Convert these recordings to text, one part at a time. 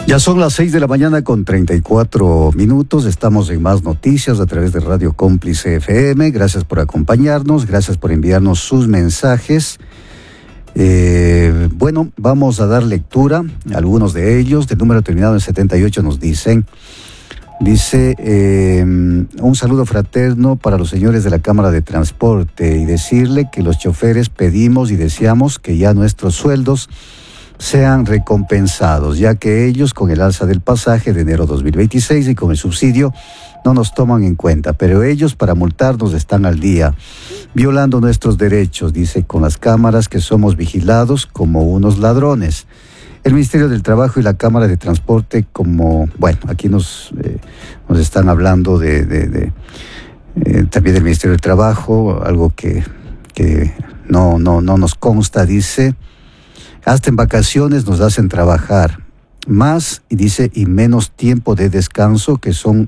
Ya son las 6 de la mañana con 34 minutos. Estamos en Más Noticias a través de Radio Cómplice FM. Gracias por acompañarnos, gracias por enviarnos sus mensajes. Bueno, vamos a dar lectura a algunos de ellos. Del número terminado en 78 nos dice, un saludo fraterno para los señores de la Cámara de Transporte y decirle que los choferes pedimos y deseamos que ya nuestros sueldos sean recompensados, ya que ellos con el alza del pasaje de enero 2026 y con el subsidio no nos toman en cuenta, pero ellos para multarnos están al día, violando nuestros derechos, dice, con las cámaras que somos vigilados como unos ladrones. El Ministerio del Trabajo y la Cámara de Transporte, como, bueno, aquí nos están hablando también del Ministerio del Trabajo, algo que no nos consta, dice, hasta en vacaciones nos hacen trabajar más, y dice, y menos tiempo de descanso, que son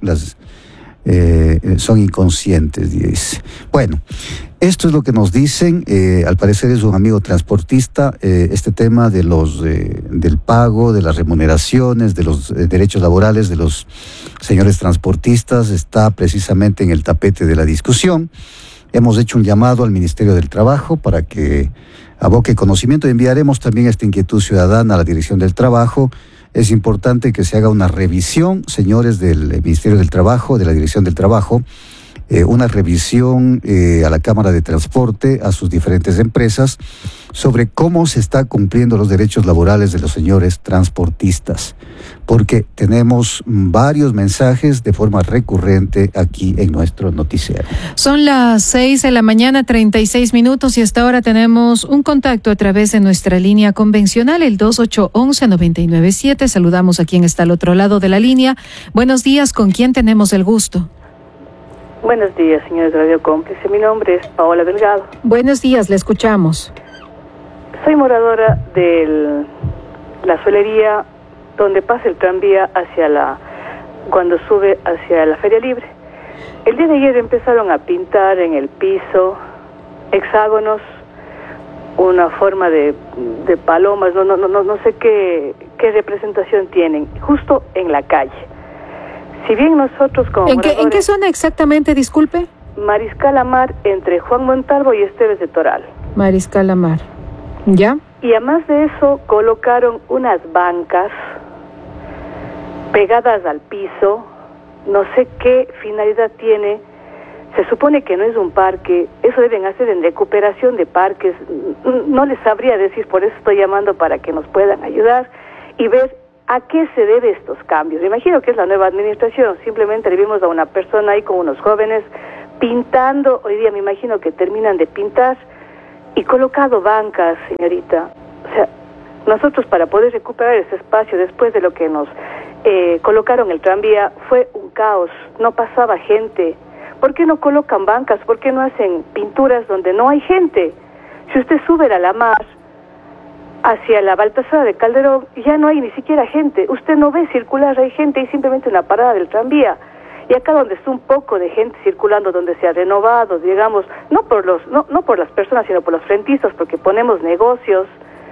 inconscientes, dice. Bueno, esto es lo que nos dicen. Al parecer es un amigo transportista. Este tema de del pago, de las remuneraciones, de los derechos laborales de los señores transportistas está precisamente en el tapete de la discusión. Hemos hecho un llamado al Ministerio del Trabajo para que aboque conocimiento. Enviaremos también esta inquietud ciudadana a la Dirección del Trabajo. Es importante que se haga una revisión, señores del Ministerio del Trabajo, de la Dirección del Trabajo, una revisión a la Cámara de Transporte, a sus diferentes empresas, sobre cómo se está cumpliendo los derechos laborales de los señores transportistas, porque tenemos varios mensajes de forma recurrente aquí en nuestro noticiero. Son las 6 de la mañana, 36 minutos, y hasta ahora tenemos un contacto a través de nuestra línea convencional, el 2811-997. Saludamos a quien está al otro lado de la línea. Buenos días, ¿con quién tenemos el gusto? Buenos días, señores de Radio Cómplice. Mi nombre es Paola Delgado. Buenos días, le escuchamos. Soy moradora de la solería donde pasa el tranvía cuando sube hacia la Feria Libre. El día de ayer empezaron a pintar en el piso hexágonos, una forma de palomas, no sé qué representación tienen, justo en la calle. Si bien nosotros como ¿En qué zona exactamente, disculpe? Mariscal Amar, entre Juan Montalvo y Esteves de Toral. Mariscal Amar, ¿ya? Y además de eso, colocaron unas bancas pegadas al piso. No sé qué finalidad tiene. Se supone que no es un parque. Eso deben hacer en recuperación de parques. No les sabría decir, por eso estoy llamando para que nos puedan ayudar y ver ¿a qué se debe estos cambios? Me imagino que es la nueva administración. Simplemente le vimos a una persona ahí con unos jóvenes pintando. Hoy día me imagino que terminan de pintar y colocado bancas, señorita. O sea, nosotros para poder recuperar ese espacio después de lo que nos colocaron el tranvía fue un caos. No pasaba gente. ¿Por qué no colocan bancas? ¿Por qué no hacen pinturas donde no hay gente? Si usted sube a la mar hacia la Baltasar de Calderón, ya no hay ni siquiera gente. Usted no ve circular, hay gente y simplemente una parada del tranvía. Y acá donde está un poco de gente circulando, donde se ha renovado, digamos, no por las personas, sino por los frentistas, porque ponemos negocios.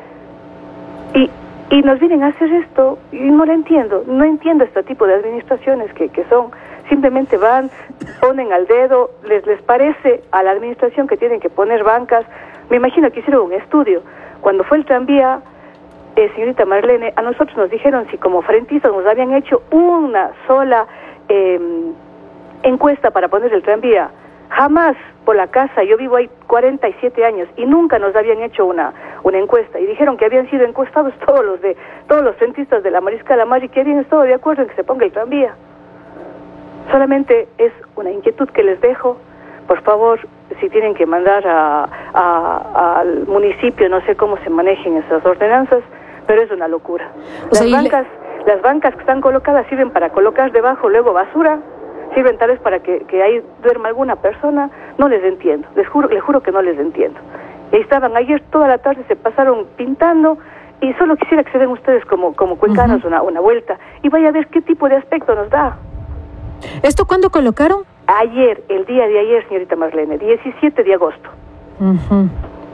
Y nos vienen a hacer esto, y no lo entiendo. No entiendo este tipo de administraciones que son, simplemente van, ponen al dedo, les parece a la administración que tienen que poner bancas. Me imagino que hicieron un estudio. Cuando fue el tranvía, señorita Marlene, a nosotros nos dijeron si como frentistas nos habían hecho una sola encuesta para poner el tranvía. Jamás por la casa, yo vivo ahí 47 años y nunca nos habían hecho una encuesta. Y dijeron que habían sido encuestados todos los frentistas de la Mariscal Amar y que habían estado de acuerdo en que se ponga el tranvía. Solamente es una inquietud que les dejo. Por favor, si tienen que mandar al municipio, no sé cómo se manejen esas ordenanzas, pero es una locura. Las bancas que están colocadas sirven para colocar debajo luego basura, sirven tal vez para que ahí duerma alguna persona. No les entiendo, les juro que no les entiendo. Y ahí estaban ayer toda la tarde, se pasaron pintando y solo quisiera que se den ustedes como cuencanos una vuelta y vaya a ver qué tipo de aspecto nos da. ¿Esto cuándo colocaron? Ayer, el día de ayer, señorita Marlene, 17 de agosto.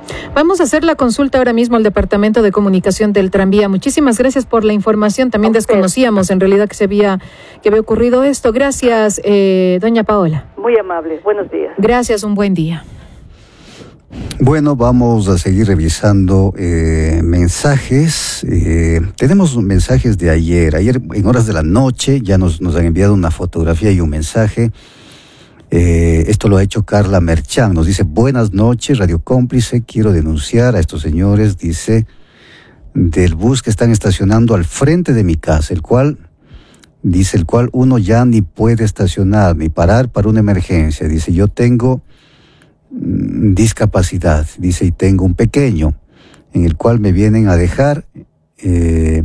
Vamos a hacer la consulta ahora mismo al Departamento de Comunicación del Tranvía. Muchísimas gracias por la información. También desconocíamos en realidad que había ocurrido esto. Gracias, doña Paola. Muy amable. Buenos días. Gracias, un buen día. Bueno, vamos a seguir revisando mensajes. Tenemos mensajes de ayer. Ayer en horas de la noche ya nos han enviado una fotografía y un mensaje. Esto lo ha hecho Carla Merchán. Nos dice: buenas noches, Radio Cómplice. Quiero denunciar a estos señores, dice, del bus que están estacionando al frente de mi casa, el cual uno ya ni puede estacionar ni parar para una emergencia. Dice: yo tengo discapacidad, dice, y tengo un pequeño en el cual me vienen a dejar, y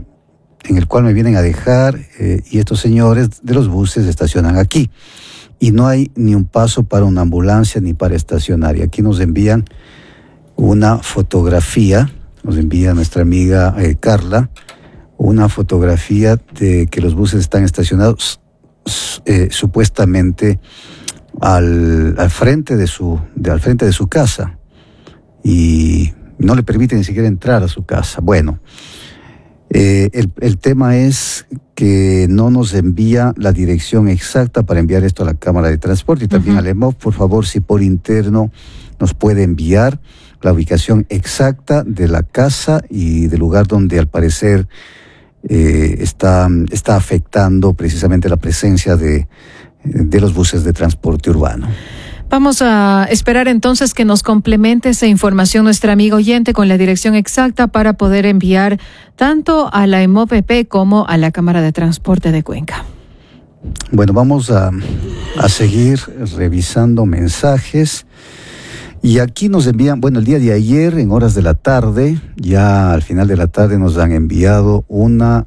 estos señores de los buses estacionan aquí y no hay ni un paso para una ambulancia ni para estacionar. Y aquí nos envían una fotografía, nos envía nuestra amiga Carla, una fotografía de que los buses están estacionados supuestamente al frente de su casa y no le permite ni siquiera entrar a su casa. Bueno, el tema es que no nos envía la dirección exacta para enviar esto a la Cámara de Transporte y también al EMOV. Por favor, si por interno nos puede enviar la ubicación exacta de la casa y del lugar donde al parecer está afectando precisamente la presencia de los buses de transporte urbano. Vamos a esperar entonces que nos complemente esa información nuestra amiga oyente con la dirección exacta para poder enviar tanto a la EMOVP como a la Cámara de Transporte de Cuenca. Bueno, vamos a seguir revisando mensajes. Y aquí nos envían, bueno, el día de ayer, en horas de la tarde, ya al final de la tarde nos han enviado una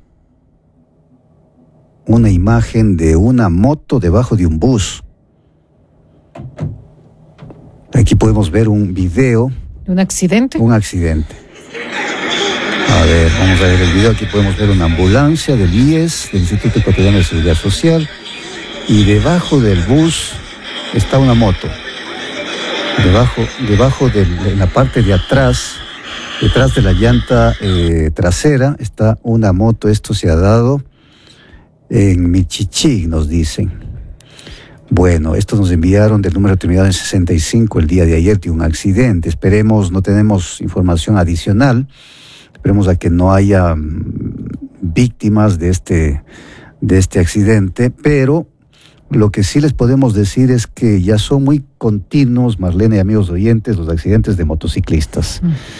imagen de una moto debajo de un bus. Aquí podemos ver un video. ¿Un accidente? Un accidente. A ver, vamos a ver el video. Aquí podemos ver una ambulancia del IES, del Instituto Ecuatoriano de Seguridad Social, y debajo del bus está una moto. Debajo de la parte de atrás, detrás de la llanta trasera, está una moto. Esto se ha dado en Michichí, nos dicen. Bueno, esto nos enviaron del número terminado en 65 el día de ayer de un accidente. Esperemos, no tenemos información adicional, esperemos a que no haya víctimas de este accidente, pero lo que sí les podemos decir es que ya son muy continuos, Marlene y amigos oyentes, los accidentes de motociclistas.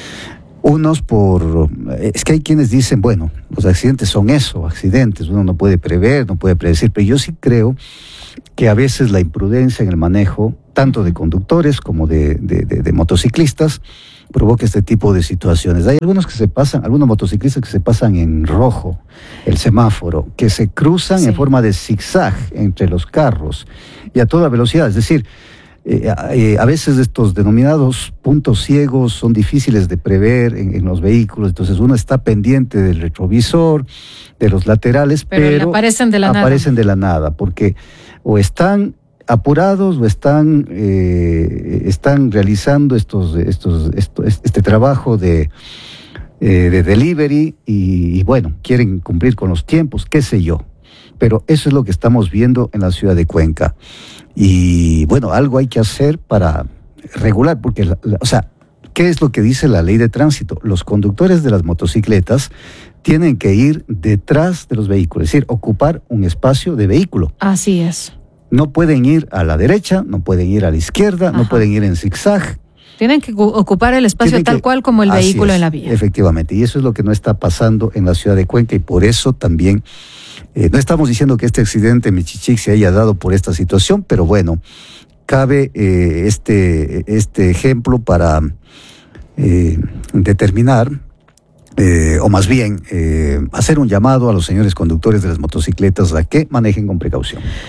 Es que hay quienes dicen, bueno, los accidentes son eso, accidentes, uno no puede prever, no puede predecir, pero yo sí creo que a veces la imprudencia en el manejo, tanto de conductores como de motociclistas, provoca este tipo de situaciones. Hay algunos motociclistas que se pasan en rojo, el semáforo, que se cruzan en forma de zigzag entre los carros y a toda velocidad, es decir, a veces estos denominados puntos ciegos son difíciles de prever en los vehículos, entonces uno está pendiente del retrovisor, de los laterales, pero aparecen de la nada, porque o están apurados o están realizando este trabajo de delivery y bueno, quieren cumplir con los tiempos, qué sé yo. Pero eso es lo que estamos viendo en la ciudad de Cuenca. Y bueno, algo hay que hacer para regular, porque, ¿qué es lo que dice la ley de tránsito? Los conductores de las motocicletas tienen que ir detrás de los vehículos, es decir, ocupar un espacio de vehículo. Así es. No pueden ir a la derecha, no pueden ir a la izquierda, no pueden ir en zigzag. Tienen que ocupar el espacio tal cual como el vehículo en la vía. Efectivamente, y eso es lo que no está pasando en la ciudad de Cuenca, y por eso también no estamos diciendo que este accidente en Michichí se haya dado por esta situación, pero bueno, cabe este ejemplo para determinar, o más bien hacer un llamado a los señores conductores de las motocicletas a que manejen con precaución.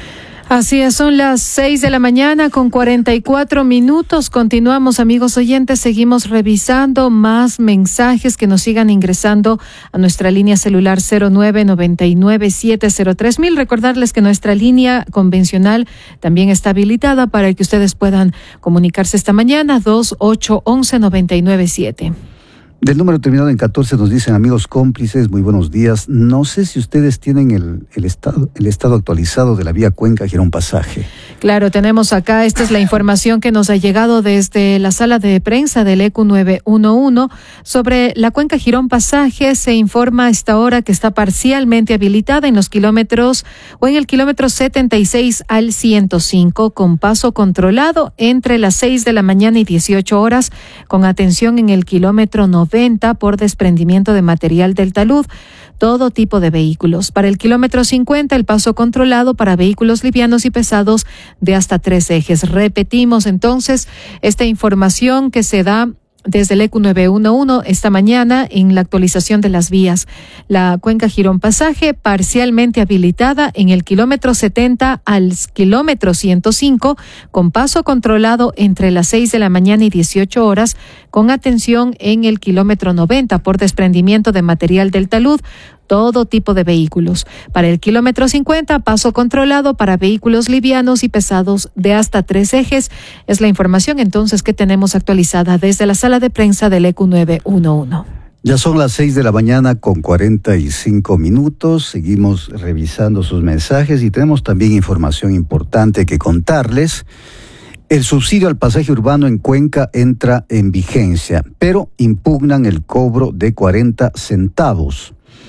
Así es, son las 6 de la mañana con 44 minutos. Continuamos, amigos oyentes, seguimos revisando más mensajes que nos sigan ingresando a nuestra línea celular 0999703000. Recordarles que nuestra línea convencional también está habilitada para que ustedes puedan comunicarse esta mañana, 2811-997. Del número terminado en 14 nos dicen: amigos cómplices, muy buenos días. No sé si ustedes tienen el estado actualizado de la vía Cuenca Girón Pasaje. Claro, tenemos acá, esta es la información que nos ha llegado desde la sala de prensa del ECU 911 sobre la Cuenca Girón Pasaje. Se informa a esta hora que está parcialmente habilitada en los kilómetros o en el kilómetro 76 al 105 con paso controlado entre las 6 de la mañana y 18 horas con atención en el kilómetro 90 por desprendimiento de material del talud, todo tipo de vehículos. Para el kilómetro 50, el paso controlado para vehículos livianos y pesados de hasta 3 ejes. Repetimos entonces esta información que se da desde el ECU 911 esta mañana en la actualización de las vías. La Cuenca Girón Pasaje parcialmente habilitada en el kilómetro 70 al kilómetro 105 con paso controlado entre las 6 de la mañana y 18 horas con atención en el kilómetro 90 por desprendimiento de material del talud, todo tipo de vehículos. Para el kilómetro 50, paso controlado para vehículos livianos y pesados de hasta 3 ejes. Es la información entonces que tenemos actualizada desde la sala de prensa del ECU 911. Ya son las 6 de la mañana con 45 minutos. Seguimos revisando sus mensajes y tenemos también información importante que contarles. El subsidio al pasaje urbano en Cuenca entra en vigencia, pero impugnan el cobro de 40 centavos.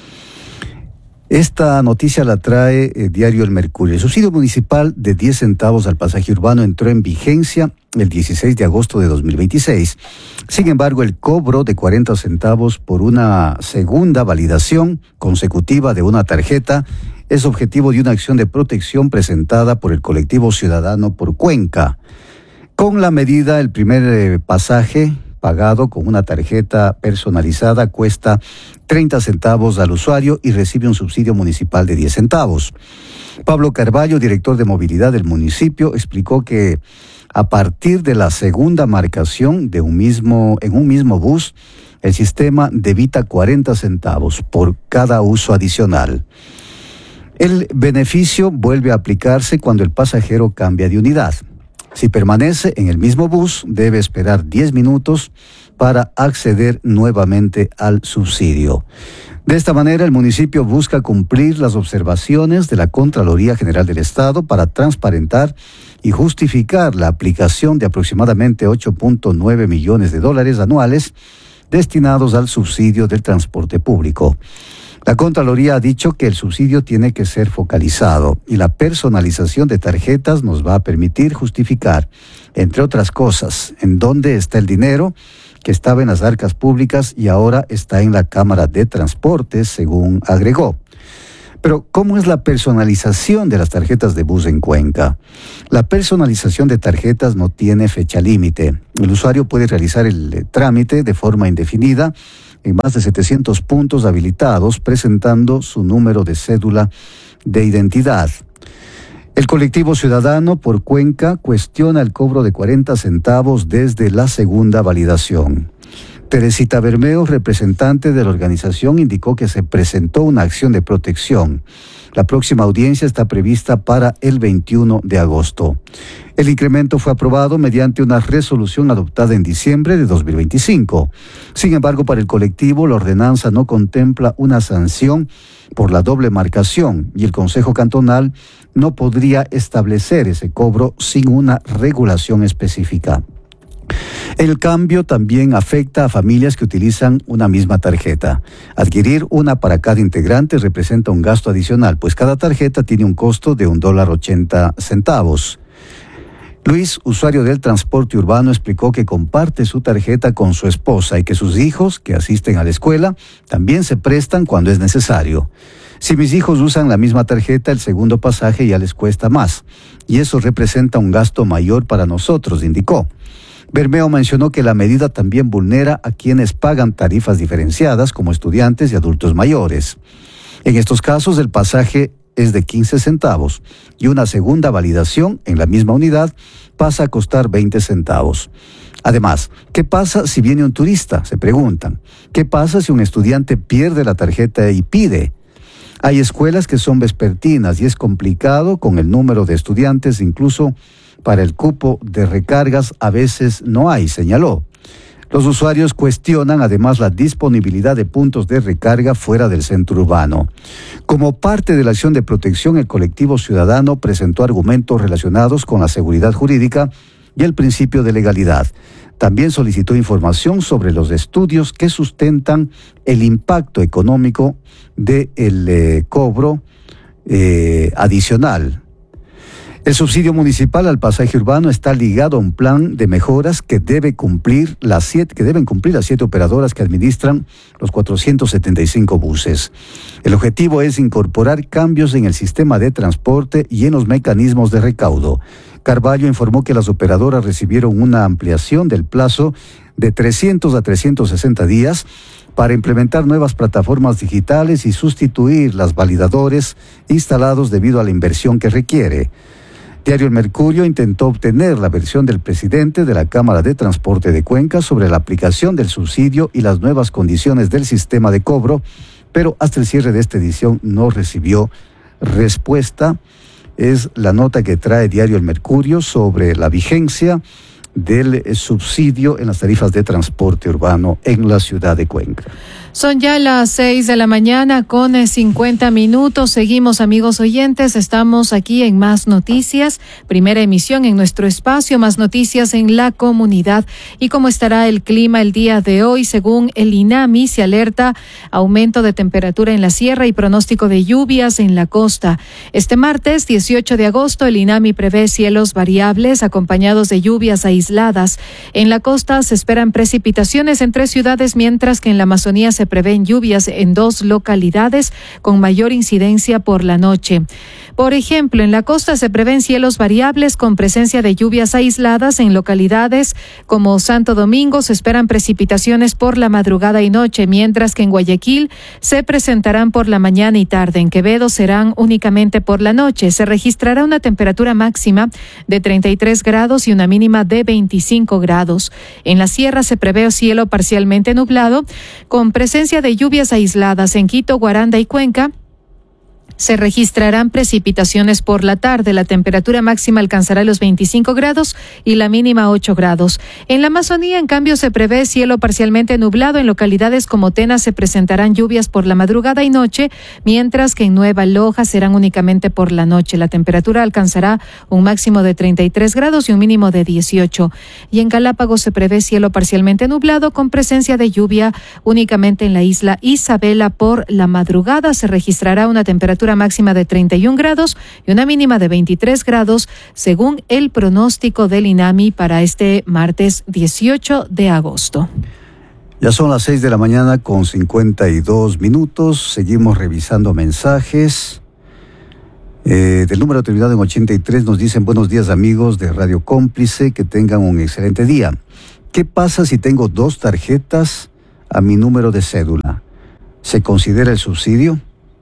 Esta noticia la trae Diario El Mercurio. El subsidio municipal de 10 centavos al pasaje urbano entró en vigencia el 16 de agosto de 2026. Sin embargo, el cobro de 40 centavos por una segunda validación consecutiva de una tarjeta es objetivo de una acción de protección presentada por el colectivo ciudadano por Cuenca. Con la medida, el primer pasaje pagado con una tarjeta personalizada cuesta 30 centavos al usuario y recibe un subsidio municipal de 10 centavos. Pablo Carballo, director de movilidad del municipio, explicó que a partir de la segunda marcación en un mismo bus, el sistema debita 40 centavos por cada uso adicional. El beneficio vuelve a aplicarse cuando el pasajero cambia de unidad. Si permanece en el mismo bus, debe esperar 10 minutos para acceder nuevamente al subsidio. De esta manera, el municipio busca cumplir las observaciones de la Contraloría General del Estado para transparentar y justificar la aplicación de aproximadamente 8.9 millones de dólares anuales destinados al subsidio del transporte público. La Contraloría ha dicho que el subsidio tiene que ser focalizado y la personalización de tarjetas nos va a permitir justificar, entre otras cosas, en dónde está el dinero que estaba en las arcas públicas y ahora está en la Cámara de Transportes, según agregó. Pero, ¿cómo es la personalización de las tarjetas de bus en Cuenca? La personalización de tarjetas no tiene fecha límite. El usuario puede realizar el trámite de forma indefinida en más de 700 puntos habilitados, presentando su número de cédula de identidad. El colectivo ciudadano por Cuenca cuestiona el cobro de 40 centavos desde la segunda validación. Teresita Bermeo, representante de la organización, indicó que se presentó una acción de protección. La próxima audiencia está prevista para el 21 de agosto. El incremento fue aprobado mediante una resolución adoptada en diciembre de 2025. Sin embargo, para el colectivo, la ordenanza no contempla una sanción por la doble marcación y el Consejo Cantonal no podría establecer ese cobro sin una regulación específica. El cambio también afecta a familias que utilizan una misma tarjeta. Adquirir una para cada integrante representa un gasto adicional, pues cada tarjeta tiene un costo de $1.80. Luis, usuario del transporte urbano, explicó que comparte su tarjeta con su esposa y que sus hijos, que asisten a la escuela, también se prestan cuando es necesario. Si mis hijos usan la misma tarjeta, el segundo pasaje ya les cuesta más, y eso representa un gasto mayor para nosotros, indicó. Bermeo mencionó que la medida también vulnera a quienes pagan tarifas diferenciadas, como estudiantes y adultos mayores. En estos casos, el pasaje es de 15 centavos y una segunda validación en la misma unidad pasa a costar 20 centavos. Además, ¿qué pasa si viene un turista? Se preguntan. ¿Qué pasa si un estudiante pierde la tarjeta y pide? Hay escuelas que son vespertinas y es complicado con el número de estudiantes, incluso para el cupo de recargas a veces no hay, señaló. Los usuarios cuestionan además la disponibilidad de puntos de recarga fuera del centro urbano. Como parte de la acción de protección, el colectivo ciudadano presentó argumentos relacionados con la seguridad jurídica y el principio de legalidad. También solicitó información sobre los estudios que sustentan el impacto económico del cobro adicional. El subsidio municipal al pasaje urbano está ligado a un plan de mejoras que deben cumplir las 7 operadoras que administran los 475 buses. El objetivo es incorporar cambios en el sistema de transporte y en los mecanismos de recaudo. Carvalho informó que las operadoras recibieron una ampliación del plazo de 300 a 360 días para implementar nuevas plataformas digitales y sustituir los validadores instalados debido a la inversión que requiere. Diario El Mercurio intentó obtener la versión del presidente de la Cámara de Transporte de Cuenca sobre la aplicación del subsidio y las nuevas condiciones del sistema de cobro, pero hasta el cierre de esta edición no recibió respuesta. Es la nota que trae Diario El Mercurio sobre la vigencia del subsidio en las tarifas de transporte urbano en la ciudad de Cuenca. Son ya las 6 de la mañana con 50 minutos. Seguimos, amigos oyentes. Estamos aquí en Más Noticias, primera emisión en nuestro espacio, Más Noticias en la comunidad. ¿Y cómo estará el clima el día de hoy? Según el INAMI, se alerta aumento de temperatura en la sierra y pronóstico de lluvias en la costa. Este martes, 18 de agosto, el INAMI prevé cielos variables acompañados de lluvias aisladas. En la costa se esperan precipitaciones en 3 ciudades, mientras que en la Amazonía se prevén lluvias en 2 localidades con mayor incidencia por la noche. Por ejemplo, en la costa se prevén cielos variables con presencia de lluvias aisladas. En localidades como Santo Domingo se esperan precipitaciones por la madrugada y noche, mientras que en Guayaquil se presentarán por la mañana y tarde. En Quevedo serán únicamente por la noche. Se registrará una temperatura máxima de 33 grados y una mínima de 25 grados. En la sierra se prevé cielo parcialmente nublado con presencia de lluvias aisladas. En Quito, Guaranda y Cuenca se registrarán precipitaciones por la tarde. La temperatura máxima alcanzará los 25 grados y la mínima 8 grados. En la Amazonía, en cambio, se prevé cielo parcialmente nublado. En localidades como Tena se presentarán lluvias por la madrugada y noche, mientras que en Nueva Loja serán únicamente por la noche. La temperatura alcanzará un máximo de 33 grados y un mínimo de 18. Y en Galápagos se prevé cielo parcialmente nublado con presencia de lluvia únicamente en la isla Isabela. Por la madrugada se registrará una temperatura máxima de 31 grados y una mínima de 23 grados, según el pronóstico del INAMI para este martes 18 de agosto. Ya son las 6 de la mañana con 52 minutos. Seguimos revisando mensajes. Del número terminado en 83 nos dicen: buenos días, amigos de Radio Cómplice, que tengan un excelente día. ¿Qué pasa si tengo 2 tarjetas a mi número de cédula? ¿Se considera el subsidio?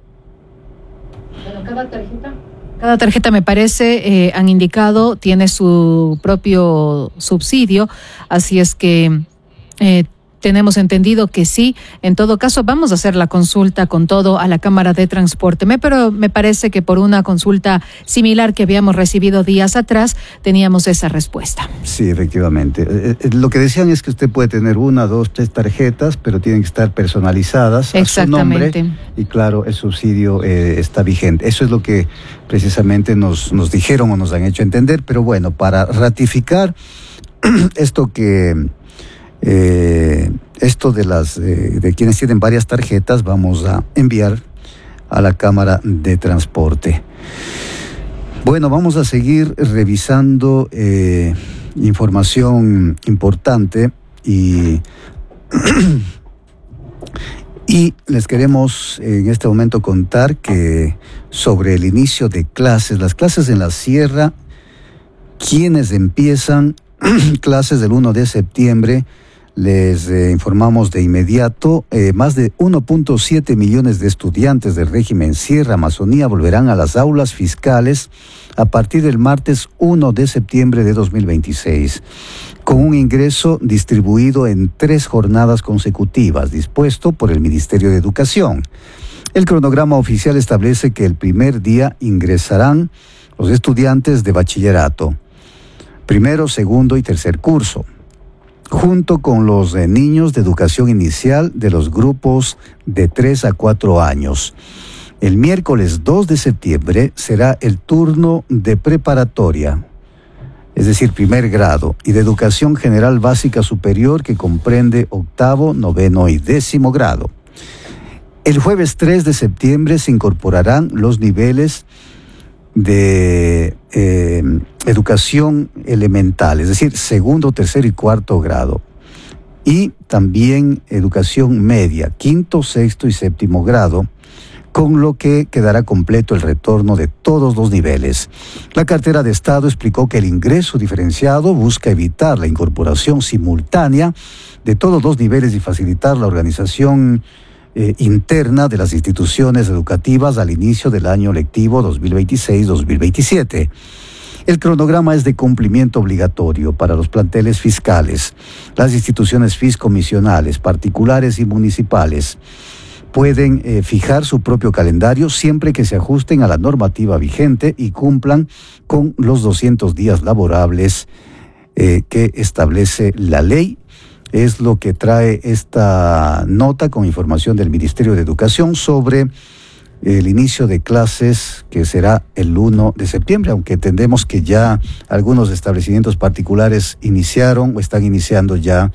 Bueno, cada tarjeta me parece, han indicado, tiene su propio subsidio, así es que tenemos entendido que sí. En todo caso, vamos a hacer la consulta con todo a la Cámara de Transporte. Pero me parece que por una consulta similar que habíamos recibido días atrás, teníamos esa respuesta. Sí, efectivamente. Lo que decían es que usted puede tener 1, 2, 3 tarjetas, pero tienen que estar personalizadas a su nombre. Y claro, el subsidio está vigente. Eso es lo que precisamente nos dijeron o nos han hecho entender. Pero bueno, para ratificar esto de quienes tienen varias tarjetas, vamos a enviar a la Cámara de Transporte. Bueno, vamos a seguir revisando información importante y les queremos en este momento contar que sobre el inicio de clases, las clases en la sierra, quienes empiezan clases del 1 de septiembre, Les informamos de inmediato, más de 1.7 millones de estudiantes del régimen Sierra Amazonía volverán a las aulas fiscales a partir del martes 1 de septiembre de 2026, con un ingreso distribuido en 3 jornadas consecutivas, dispuesto por el Ministerio de Educación. El cronograma oficial establece que el primer día ingresarán los estudiantes de bachillerato, primero, segundo y tercer curso, junto con los niños de educación inicial de los grupos de 3 a 4 años. El miércoles 2 de septiembre será el turno de preparatoria, es decir, primer grado, y de educación general básica superior, que comprende 8º, 9º y 10º grado. El jueves 3 de septiembre se incorporarán los niveles de educación elemental, es decir, 2º, 3º y 4º grado, y también educación media, 5º, 6º y 7º grado, con lo que quedará completo el retorno de todos los niveles. La cartera de Estado explicó que el ingreso diferenciado busca evitar la incorporación simultánea de todos los niveles y facilitar la organización interna de las instituciones educativas al inicio del año lectivo 2026-2027. El cronograma es de cumplimiento obligatorio para los planteles fiscales. Las instituciones fiscomisionales, particulares y municipales pueden fijar su propio calendario siempre que se ajusten a la normativa vigente y cumplan con los 200 días laborables que establece la ley. Es lo que trae esta nota con información del Ministerio de Educación sobre el inicio de clases, que será el 1 de septiembre, aunque entendemos que ya algunos establecimientos particulares iniciaron o están iniciando ya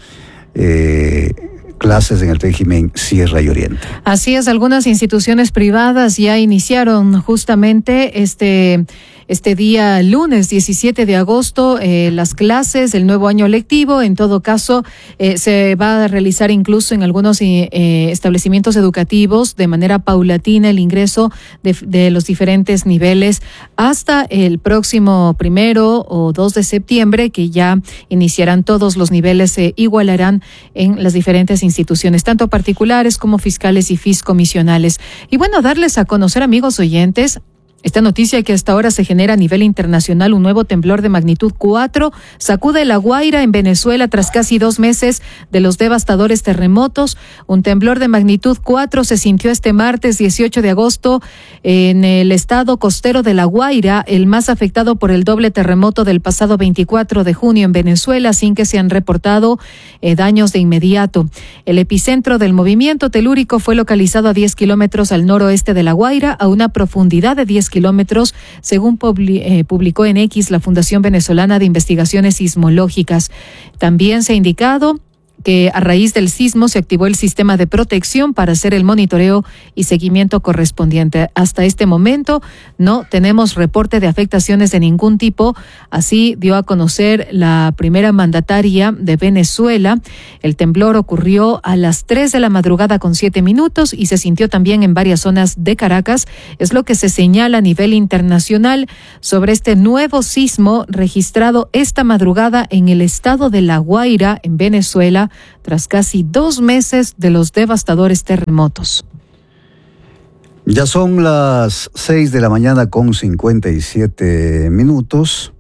clases en el régimen Sierra y Oriente. Así es, algunas instituciones privadas ya iniciaron justamente este día lunes 17 de agosto las clases del nuevo año lectivo. En todo caso, se va a realizar incluso en algunos establecimientos educativos de manera paulatina el ingreso de los diferentes niveles hasta el próximo 1 o 2 de septiembre, que ya iniciarán todos los niveles, se igualarán en las diferentes instituciones, tanto particulares como fiscales y fiscomisionales. Y bueno, darles a conocer, amigos oyentes, esta noticia que hasta ahora se genera a nivel internacional. Un nuevo temblor de magnitud 4 sacude La Guaira en Venezuela tras casi 2 meses de los devastadores terremotos. Un temblor de magnitud 4 se sintió este martes 18 de agosto en el estado costero de La Guaira, el más afectado por el doble terremoto del pasado 24 de junio en Venezuela, sin que se han reportado daños de inmediato. El epicentro del movimiento telúrico fue localizado a 10 kilómetros al noroeste de La Guaira, a una profundidad de 10 kilómetros, según publicó en X la Fundación Venezolana de Investigaciones Sismológicas. También se ha indicado que a raíz del sismo se activó el sistema de protección para hacer el monitoreo y seguimiento correspondiente. Hasta este momento no tenemos reporte de afectaciones de ningún tipo, así dio a conocer la primera mandataria de Venezuela. El temblor ocurrió a las 3 de la madrugada con 7 minutos y se sintió también en varias zonas de Caracas. Es lo que se señala a nivel internacional sobre este nuevo sismo registrado esta madrugada en el estado de La Guaira, en Venezuela, tras casi 2 meses de los devastadores terremotos. Ya son las 6 de la mañana con 57 minutos.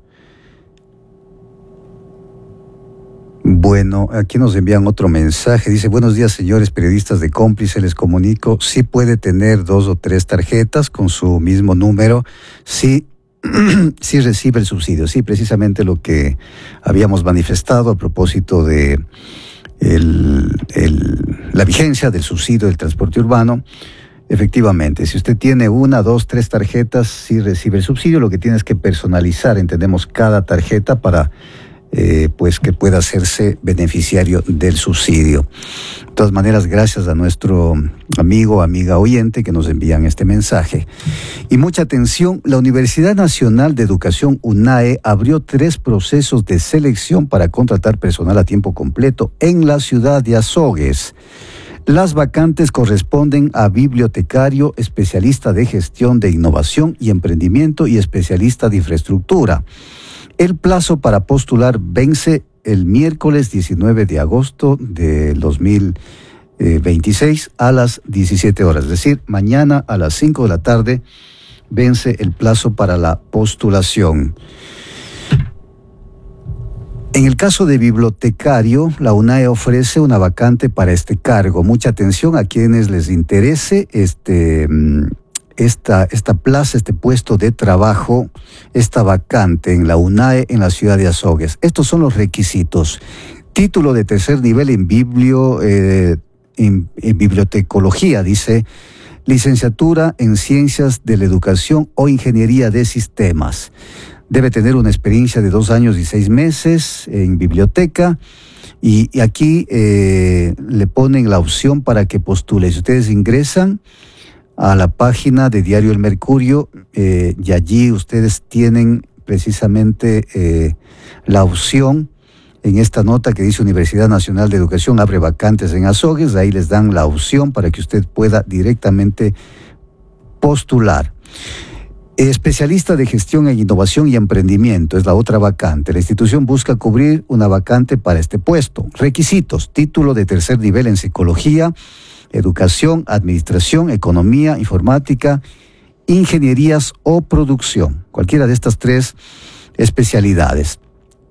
Bueno, aquí nos envían otro mensaje. Dice: buenos días, señores periodistas de Cómplice. Les comunico, sí puede tener 2 o 3 tarjetas con su mismo número, sí recibe el subsidio. Sí, precisamente lo que habíamos manifestado a propósito de la vigencia del subsidio del transporte urbano. Efectivamente, si usted tiene 1, 2, 3 tarjetas, sí recibe el subsidio. Lo que tiene es que personalizar, entendemos, cada tarjeta para pues que pueda hacerse beneficiario del subsidio. De todas maneras, gracias a nuestro amiga oyente que nos envían este mensaje. Y mucha atención, la Universidad Nacional de Educación UNAE abrió 3 procesos de selección para contratar personal a tiempo completo en la ciudad de Azogues. Las vacantes corresponden a bibliotecario, especialista de gestión de innovación y emprendimiento y especialista de infraestructura. El plazo para postular vence el miércoles 19 de agosto de 2026 a las 17 horas. Es decir, mañana a las 5 de la tarde vence el plazo para la postulación. En el caso de bibliotecario, la UNAE ofrece una vacante para este cargo. Mucha atención a quienes les interese esta plaza, este puesto de trabajo, esta vacante en la UNAE en la ciudad de Azogues. Estos son los requisitos. Título de tercer nivel en bibliotecología, dice, licenciatura en ciencias de la educación o ingeniería de sistemas. Debe tener una experiencia de 2 años y 6 meses en biblioteca y aquí le ponen la opción para que postule. Si ustedes ingresan a la página de Diario El Mercurio y allí ustedes tienen precisamente la opción en esta nota que dice Universidad Nacional de Educación abre vacantes en Azogues, ahí les dan la opción para que usted pueda directamente postular. Especialista de Gestión en Innovación y Emprendimiento es la otra vacante. La institución busca cubrir una vacante para este puesto. Requisitos: título de tercer nivel en Psicología, Educación, Administración, Economía, Informática, Ingenierías o Producción. Cualquiera de estas 3 especialidades.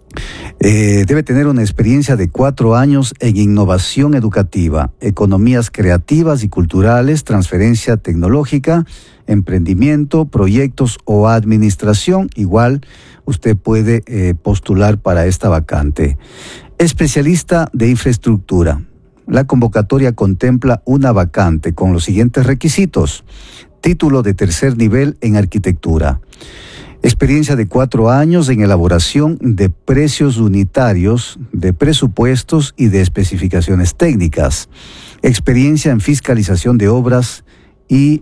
Debe tener una experiencia de 4 años en innovación educativa, economías creativas y culturales, transferencia tecnológica, emprendimiento, proyectos o administración. Igual usted puede postular para esta vacante. Especialista de infraestructura. La convocatoria contempla una vacante con los siguientes requisitos: título de tercer nivel en arquitectura, experiencia de 4 años en elaboración de precios unitarios, de presupuestos y de especificaciones técnicas, experiencia en fiscalización de obras y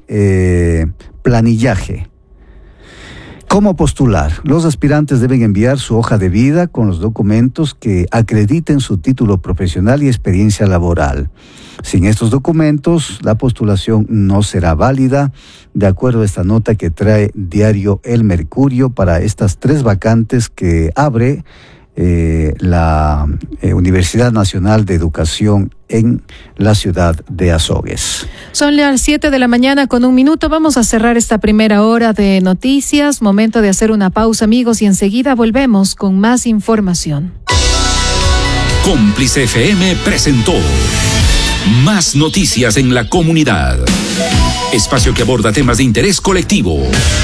planillaje. ¿Cómo postular? Los aspirantes deben enviar su hoja de vida con los documentos que acrediten su título profesional y experiencia laboral. Sin estos documentos, la postulación no será válida, de acuerdo a esta nota que trae Diario El Mercurio para estas 3 vacantes que abre la Universidad Nacional de Educación en la ciudad de Azogues. Son las 7 de la mañana con 1 minuto. Vamos a cerrar esta primera hora de noticias. Momento de hacer una pausa, amigos, y enseguida volvemos con más información. Cómplice FM presentó Más Noticias en la Comunidad. Espacio que aborda temas de interés colectivo.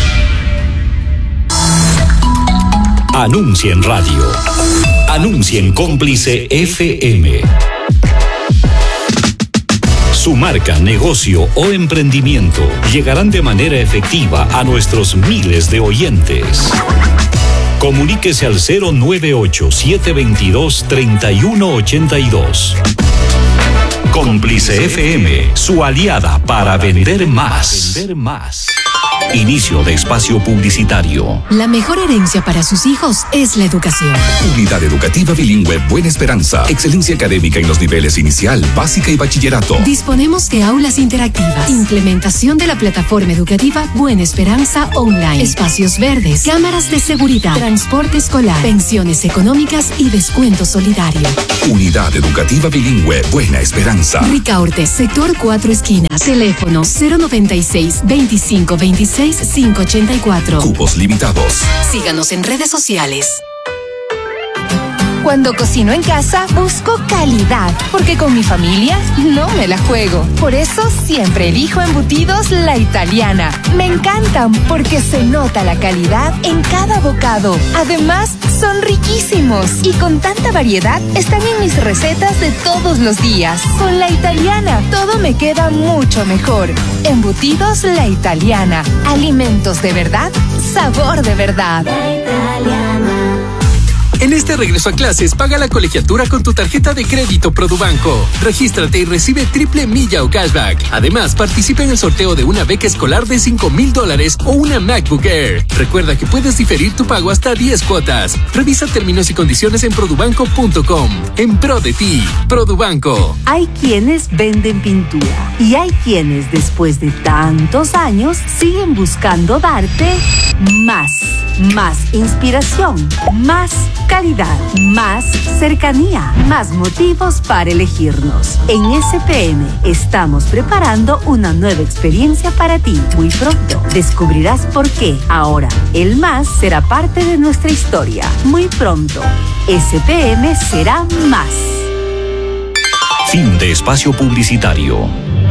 Anuncia en radio. Anuncia en Cómplice FM. Su marca, negocio o emprendimiento llegarán de manera efectiva a nuestros miles de oyentes. Comuníquese al 098-722-3182. Cómplice FM, su aliada para vender más. Inicio de espacio publicitario. La mejor herencia para sus hijos es la educación. Unidad Educativa Bilingüe Buena Esperanza. Excelencia académica en los niveles inicial, básica y bachillerato. Disponemos de aulas interactivas, implementación de la plataforma educativa Buena Esperanza Online, espacios verdes, cámaras de seguridad, transporte escolar, pensiones económicas y descuento solidario. Unidad Educativa Bilingüe Buena Esperanza. Ricaurte, sector 4 esquinas. Teléfono 096-2526-584. Cupos limitados. Síganos en redes sociales. Cuando cocino en casa, busco calidad, porque con mi familia no me la juego. Por eso siempre elijo Embutidos La Italiana. Me encantan porque se nota la calidad en cada bocado. Además, son riquísimos y con tanta variedad están en mis recetas de todos los días. Con La Italiana, todo me queda mucho mejor. Embutidos La Italiana. Alimentos de verdad, sabor de verdad. La Italiana. En este regreso a clases, paga la colegiatura con tu tarjeta de crédito Produbanco. Regístrate y recibe triple milla o cashback. Además, participa en el sorteo de una beca escolar de $5,000 o una MacBook Air. Recuerda que puedes diferir tu pago hasta 10 cuotas. Revisa términos y condiciones en produbanco.com. En pro de ti, Produbanco. Hay quienes venden pintura y hay quienes, después de tantos años, siguen buscando darte más inspiración, más calidad, más cercanía, más motivos para elegirnos. En SPM estamos preparando una nueva experiencia para ti. Muy pronto descubrirás por qué ahora el más será parte de nuestra historia. Muy pronto, SPM será más. Fin de espacio publicitario.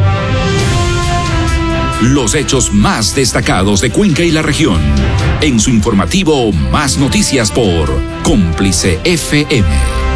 Los hechos más destacados de Cuenca y la región. En su informativo Más Noticias por Cómplice FM.